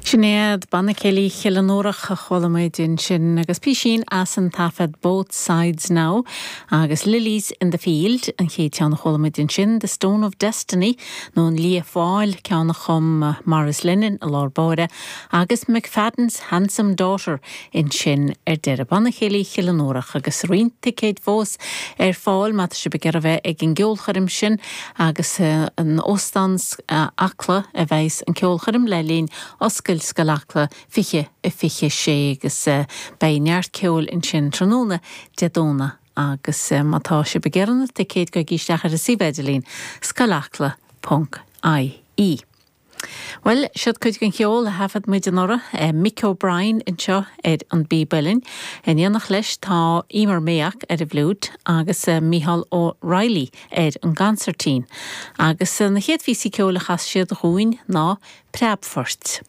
Sinead banna céilí cheanórach a cholamid in sin agus pí sin as an tafad both sides now agus lilies in the field an ché teanna cholamid in sin the Stone of Destiny nó an lí fáil ceanna chum Morris Lennon a lárbáire agus McFadden's Handsome Daughter in sin deire banna chéilí cheanórach agus rionnta céad fós fáil mat se begar a bheith ag an geolcharim sin agus an óstans acla a bheits an ceolcharim lelín oscail scalachla fiche sé agus bei neart ceol in sin tróna deadóna agus mátá se begearna te céad go gíisteachar a sibeidirlín scalachla.ie. Well, siad chuid gan cheol a hafad muid an ora Mick O'Brien in seo an Bíbelin en dhéanach leis tá Emer Méach a bhlúd agus Micheál O'Reilly an Gansertín agus na chéad físí ceol a chas siad chuin ná Preabfort.